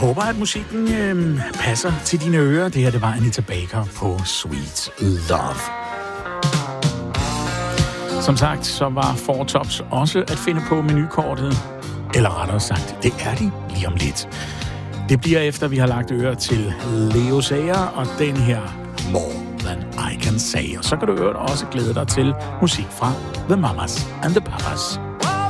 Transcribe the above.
Håber, at musikken passer til dine ører. Det her, det var Anita Baker på Sweet Love. Som sagt, så var Four Tops også at finde på menukortet. Eller rettere sagt, det er de lige om lidt. Det bliver efter, vi har lagt øre til Leo Sayer og den her More Than I Can Say. Og så kan du også glæde dig til musik fra The Mamas and the Papas.